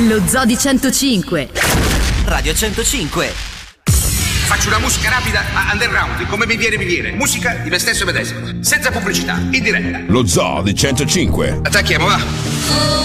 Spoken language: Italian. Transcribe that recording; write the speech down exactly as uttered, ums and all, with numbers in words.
Lo Zoo di centocinque. Radio centocinque. Faccio una musica rapida a underground, come mi viene mi viene. Musica di me stesso e medesimo, senza pubblicità, in diretta. Lo Zoo di centocinque. Attacchiamo, va.